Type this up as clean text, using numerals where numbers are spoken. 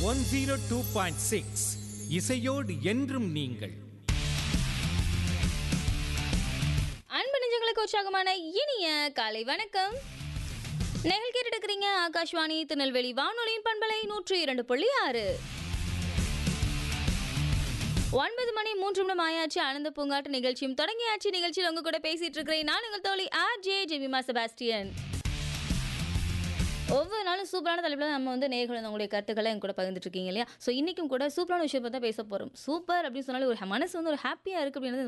102.6 இசையோடு என்றும் நீங்கள். அன்பு நெஞ்சங்களுக்கு உற்சாகமான இனிய காலை வணக்கம். நிகழ் கேட்டு இருக்கிறீங்க ஆகாஷ்வாணி திருநெல்வேலி வானொலியின் பண்பலை 102.6. 9 மணி 3 நிமிடம் ஆயாச்சு. ஆனந்த பூங்காட்டு நிகழ்ச்சியும் தொடங்கியாச்சு. நிகழ்ச்சியில் உங்க கூட பேசிட்டு இருக்கிறேன் நான் உங்கள் தோழி RJ ஜெமிமா செபாஸ்டியன். ஒவ்வொரு நாளும் சூப்பரான தலைப்பில் நம்ம வந்து நேயர்கள் உங்களுடைய கருத்துக்களை என் கூட பகிர்ந்துட்டு இருக்கீங்க இல்லையா? ஸோ இன்றைக்கும் கூட சூப்பரான விஷயம் தான் பேச போகிறோம். சூப்பர் அப்படின்னு சொன்னாலும் ஒரு மனசு வந்து ஒரு ஹாப்பியாக இருக்குது அப்படின்றது